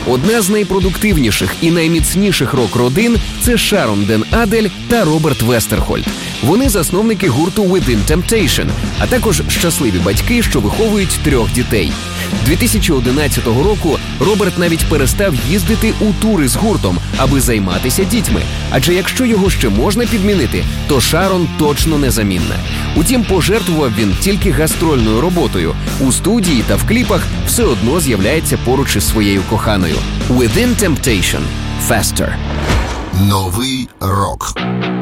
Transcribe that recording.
Одна з найпродуктивніших і найміцніших рок-родин – це Шарон Ден Адель та Роберт Вестерхольд. Вони засновники гурту Within Temptation, а також щасливі батьки, що виховують 3 дітей. 2011 року Роберт навіть перестав їздити у тури з гуртом, аби займатися дітьми. Адже якщо його ще можна підмінити, то Шарон точно незамінна. Утім, пожертвував він тільки гастрольною роботою. У студії та в кліпах все одно з'являється поруч із своєю коханою. Within Temptation. Faster. Новий рок.